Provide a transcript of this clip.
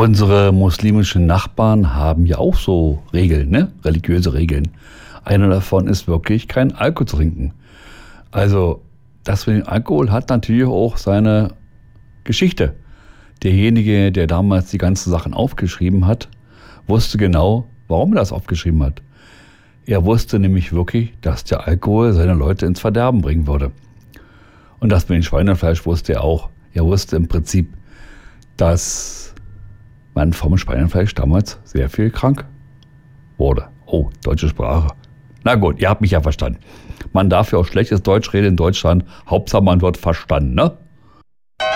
Unsere muslimischen Nachbarn haben ja auch so Regeln, ne? Religiöse Regeln. Eine davon ist wirklich, kein Alkohol zu trinken. Also, das mit dem Alkohol hat natürlich auch seine Geschichte. Derjenige, der damals die ganzen Sachen aufgeschrieben hat, wusste genau, warum er das aufgeschrieben hat. Er wusste nämlich wirklich, dass der Alkohol seine Leute ins Verderben bringen würde. Und das mit dem Schweinefleisch wusste er auch. Er wusste im Prinzip, dass man vom Schweinefleisch damals sehr viel krank wurde. Oh, deutsche Sprache. Na gut, ihr habt mich ja verstanden. Man darf ja auch schlechtes Deutsch reden in Deutschland. Hauptsache man wird verstanden, ne?